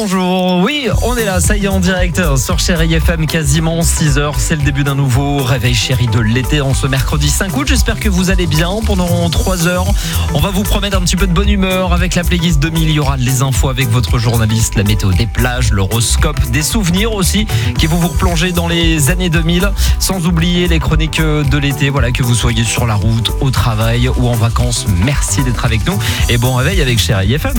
bonjour. Oui, on est là, ça y est, en direct sur Chérie FM, quasiment 6h. C'est le début d'un nouveau réveil chéri de l'été en ce mercredi 5 août. J'espère que vous allez bien. Pendant 3 heures, on va vous promettre un petit peu de bonne humeur avec la playlist 2000. Il y aura les infos avec votre journaliste, la météo des plages, l'horoscope, des souvenirs aussi qui vont vous replonger dans les années 2000. Sans oublier les chroniques de l'été. Voilà, que vous soyez sur la route, au travail ou en vacances. Merci d'être avec nous et bon réveil avec Chérie FM.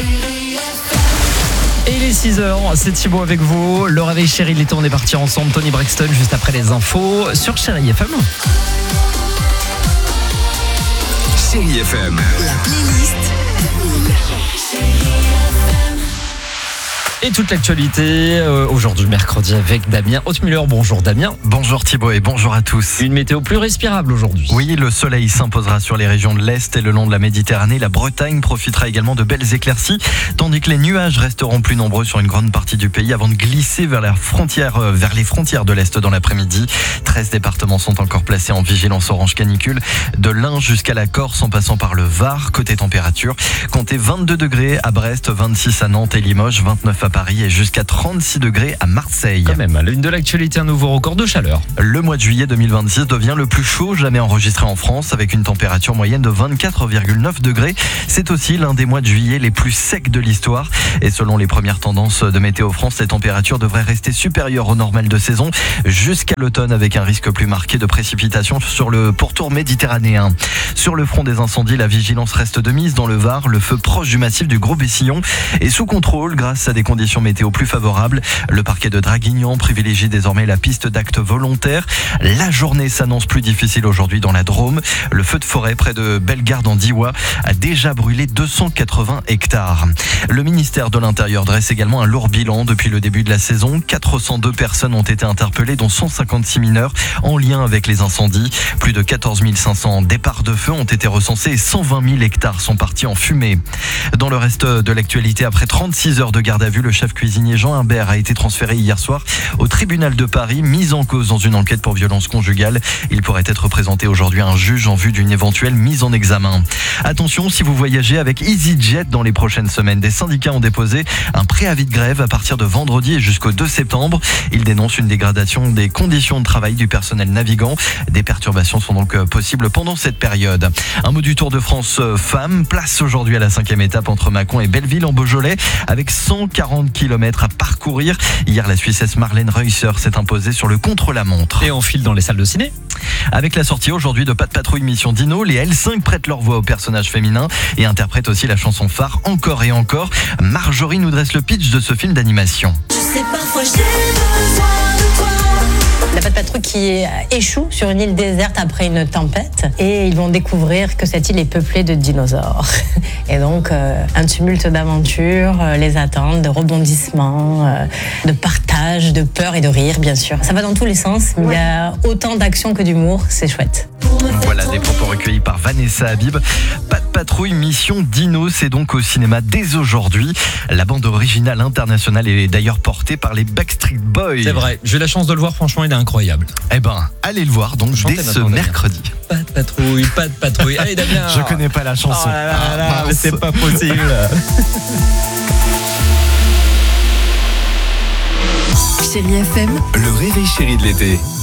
Et il est 6h, c'est Thibaut avec vous. Le réveil chéri de l'été, on est parti ensemble. Tony Braxton juste après les infos sur Chérie FM. Chérie FM. La playlist. Et toute l'actualité aujourd'hui mercredi avec Damien Hautmüller. Bonjour Damien. Bonjour Thibaut et bonjour à tous. Une météo plus respirable aujourd'hui. Oui, le soleil s'imposera sur les régions de l'Est et le long de la Méditerranée. La Bretagne profitera également de belles éclaircies, tandis que les nuages resteront plus nombreux sur une grande partie du pays avant de glisser vers les frontières de l'Est dans l'après-midi. 13 départements sont encore placés en vigilance orange canicule, de l'Ain jusqu'à la Corse en passant par le Var. Côté température, comptez 22 degrés à Brest, 26 à Nantes et Limoges, 29 à Paris et jusqu'à 36 degrés à Marseille. Quand même, à l'une de l'actualité, un nouveau record de chaleur. Le mois de juillet 2026 devient le plus chaud jamais enregistré en France avec une température moyenne de 24,9 degrés. C'est aussi l'un des mois de juillet les plus secs de l'histoire. Et selon les premières tendances de Météo France, les températures devraient rester supérieures au normal de saison jusqu'à l'automne avec un risque plus marqué de précipitations sur le pourtour méditerranéen. Sur le front des incendies, la vigilance reste de mise dans le Var. Le feu proche du massif du Gros Bessillon est sous contrôle grâce à des conditions météo plus favorables. Le parquet de Draguignan privilégie désormais la piste d'actes volontaires. La journée s'annonce plus difficile aujourd'hui dans la Drôme. Le feu de forêt près de Bellegarde en Diois a déjà brûlé 280 hectares. Le ministère de l'Intérieur dresse également un lourd bilan depuis le début de la saison. 402 personnes ont été interpellées, dont 156 mineurs en lien avec les incendies. Plus de 14 500 départs de feu ont été recensés et 120 000 hectares sont partis en fumée. Dans le reste de l'actualité, après 36 heures de garde à vue, le chef cuisinier Jean Humbert a été transféré hier soir au tribunal de Paris, mis en cause dans une enquête pour violence conjugale. Il pourrait être présenté aujourd'hui à un juge en vue d'une éventuelle mise en examen. Attention, si vous voyagez avec EasyJet dans les prochaines semaines, des syndicats ont déposé un préavis de grève à partir de vendredi et jusqu'au 2 septembre. Ils dénoncent une dégradation des conditions de travail du personnel navigant. Des perturbations sont donc possibles pendant cette période. Un mot du Tour de France femmes. Place aujourd'hui à la 5e étape entre Mâcon et Belleville en Beaujolais avec 140 km à parcourir. Hier, la Suissesse Marlène Reusser s'est imposée sur le contre-la-montre. Et on file dans les salles de ciné. Avec la sortie aujourd'hui de Pat' Patrouille Mission Dino, les L5 prêtent leur voix aux personnages féminins et interprètent aussi la chanson phare Encore et encore. Marjorie nous dresse le pitch de ce film d'animation. Je sais parfois j'ai besoin de toi. La Pat' Patrouille qui échoue sur une île déserte après une tempête et ils vont découvrir que cette île est peuplée de dinosaures. Et donc un tumulte d'aventures les attend, de rebondissements, de partage, de peur et de rire bien sûr. Ça va dans tous les sens, mais il y a autant d'action que d'humour, c'est chouette. Voilà des propos recueillis par Vanessa Habib. Pat' Patrouille Mission Dino, c'est donc au cinéma dès aujourd'hui. La bande originale internationale est d'ailleurs portée par les Backstreet Boys. C'est vrai, j'ai eu la chance de le voir, franchement il est incroyable. Eh ben, allez le voir donc dès ce mercredi. Pat' Patrouille. Allez Damien. Je connais pas la chanson. Oh là là là, mais c'est pas possible. Chérie FM. Le réveil chéri de l'été.